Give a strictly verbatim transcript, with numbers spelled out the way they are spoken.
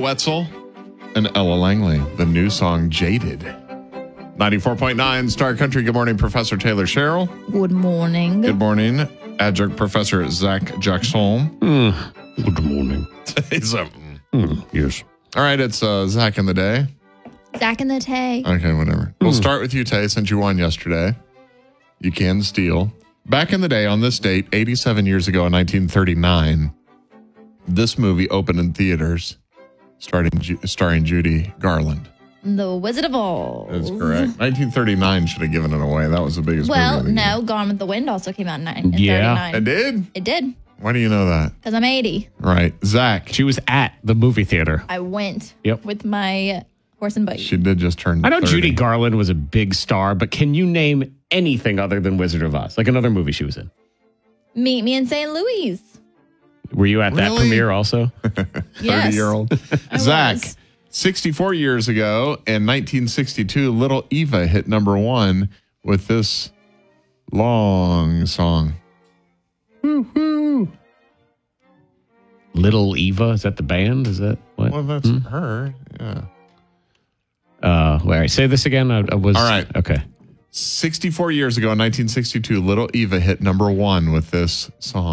Wetzel and Ella Langley. The new song, Jaded. ninety-four point nine Star Country. Good morning, Professor Taylor Sherrill. Good morning. Good morning, Adjunct Professor Zach Jackson. Mm, good morning. He's a, Mm, yes. all right, it's uh, Zach in the day. Zach and the Tay. Okay, whatever. We'll start with you, Tay, since you won yesterday. You can steal. Back in the day, on this date, eighty-seven years ago in nineteen thirty-nine, this movie opened in theaters, starting Ju- starring Judy Garland. The Wizard of Oz. That's correct. nineteen thirty-nine should have given it away. That was the biggest Well, movie. of the no, year. Gone with the Wind also came out in nine- in Yeah. It thirty-nine. did? It did, Why do you know that? because I'm eighty. Right. Zach, She was at the movie theater. I went Yep. with my horse and buggy. she did just turn I know thirty. Judy Garland was a big star, but can you name anything other than Wizard of Oz? Like another movie she was in? Meet me in Saint Louis. Were you at that Really? premiere also? Yes. thirty-year-old. I Zach, was. sixty-four years ago in nineteen sixty-two, Little Eva hit number one with this long song. Little Eva, is that the band? Is that what? Well, that's her. Yeah. Uh, all right, say this again. I, I was All right. Okay. sixty-four years ago in nineteen sixty-two, Little Eva hit number one with this song.